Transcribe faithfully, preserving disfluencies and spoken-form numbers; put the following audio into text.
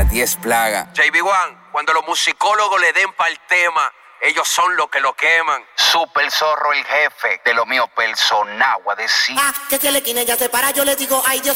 las diez plagas. J B uno, cuando los musicólogos le den para el tema, ellos son los que lo queman. Super Zorro, el jefe de lo mío personal, a decir. Ah, que si el esquina ya se para, yo le digo, ay Dios.